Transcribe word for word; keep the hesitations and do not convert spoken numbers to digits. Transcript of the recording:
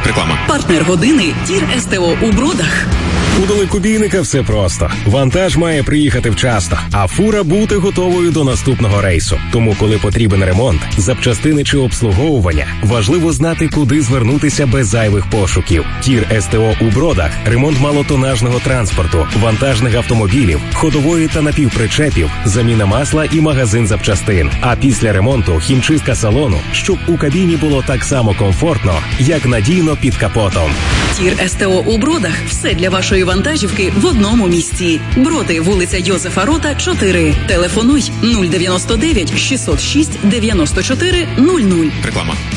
Реклама. Партнер години Тір СТО у Бродах. У далекобійника все просто. Вантаж має приїхати вчасно, а фура бути готовою до наступного рейсу. Тому, коли потрібен ремонт, запчастини чи обслуговування, важливо знати, куди звернутися без зайвих пошуків. Тір СТО у Бродах – ремонт малотонажного транспорту, вантажних автомобілів, ходової та напівпричепів, заміна масла і магазин запчастин. А після ремонту – хімчистка салону, щоб у кабіні було так само комфортно, як надійно під капотом. Тір СТО у Бродах – все для вашої вантажівки в одному місці. Броди, вулиця Йозефа Рота, чотири. Телефонуй нуль дев'яносто дев'ять шістсот шість дев'яносто чотири нуль нуль. Реклама.